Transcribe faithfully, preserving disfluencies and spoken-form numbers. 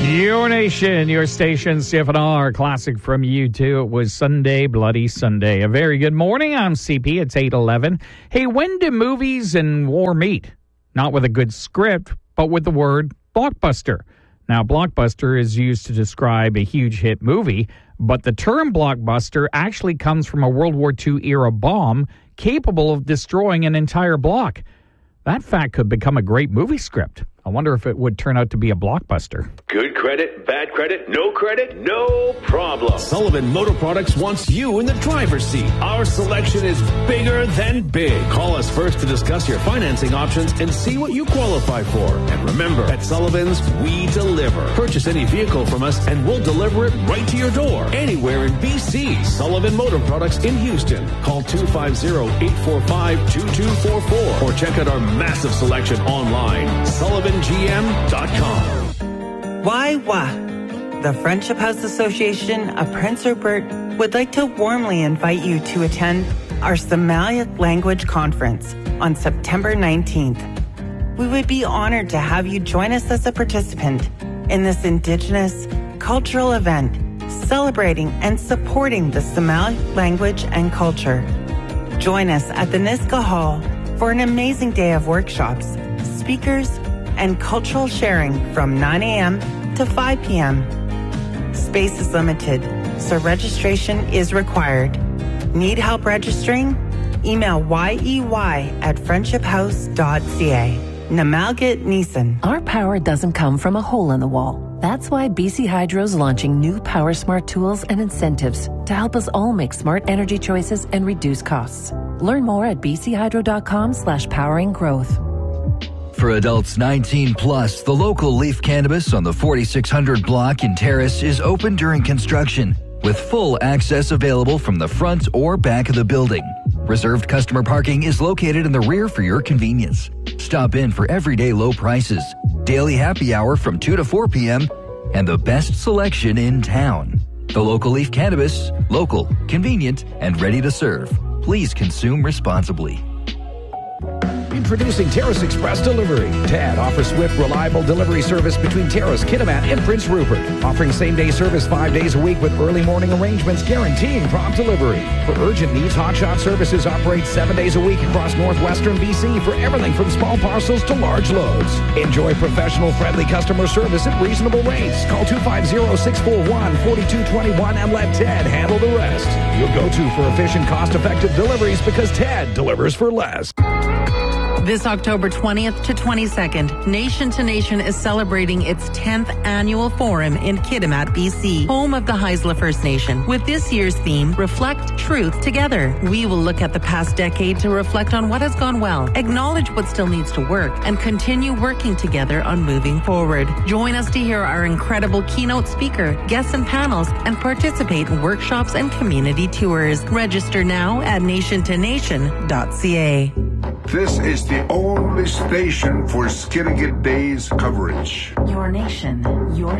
Your Nation, your station, C F N R, classic from U two. It was Sunday, Bloody Sunday. A very good morning. I'm C P. It's eight eleven. Hey, when do movies and war meet? Not with a good script, but with the word blockbuster. Now, blockbuster is used to describe a huge hit movie, but the term blockbuster actually comes from a World War Two era bomb capable of destroying an entire block. That fact could become a great movie script. I wonder if it would turn out to be a blockbuster. Good credit, bad credit, no credit, no problem. Sullivan Motor Products wants you in the driver's seat. Our selection is bigger than big. Call us first to discuss your financing options and see what you qualify for. And remember, at Sullivan's, we deliver. Purchase any vehicle from us and we'll deliver it right to your door. Anywhere in B C. Sullivan Motor Products in Houston. Call two five zero, eight four five, two two four four or check out our massive selection online. Sullivan G M dot com. Why, wah. The Friendship House Association of Prince Rupert would like to warmly invite you to attend our Somali Language Conference on September nineteenth. We would be honored to have you join us as a participant in this Indigenous cultural event celebrating and supporting the Somali language and culture. Join us at the Niska Hall for an amazing day of workshops, speakers, and cultural sharing from nine a.m. to five p.m. Space is limited, so registration is required. Need help registering? Email yey at friendship house dot c a. Namalgit Neeson. Our power doesn't come from a hole in the wall. That's why B C Hydro's launching new Power Smart tools and incentives to help us all make smart energy choices and reduce costs. Learn more at bchydro.com slash powering growth. For adults nineteen plus, the local Leaf Cannabis on the forty-six hundred block in Terrace is open during construction, with full access available from the front or back of the building. Reserved customer parking is located in the rear for your convenience. Stop in for everyday low prices, daily happy hour from two to four p.m., and the best selection in town. The local Leaf Cannabis, local, convenient, and ready to serve. Please consume responsibly. Introducing Terrace Express Delivery. T A D offers swift, reliable delivery service between Terrace, Kitimat, and Prince Rupert. Offering same-day service five days a week with early morning arrangements guaranteeing prompt delivery. For urgent needs, Hotshot Services operates seven days a week across northwestern B C for everything from small parcels to large loads. Enjoy professional, friendly customer service at reasonable rates. Call two five zero, six four one, four two two one and let Ted handle the rest. You'll go to for efficient, cost-effective deliveries because Ted delivers for less. This October twentieth to twenty-second, Nation to Nation is celebrating its tenth annual forum in Kitimat, B C, home of the Haisla First Nation. With this year's theme, Reflect Truth Together. We will look at the past decade to reflect on what has gone well, acknowledge what still needs to work, and continue working together on moving forward. Join us to hear our incredible keynote speaker, guests and panels, and participate in workshops and community tours. Register now at nation to nation dot c a. This is the only station for Skidegate Days coverage. Your Nation, your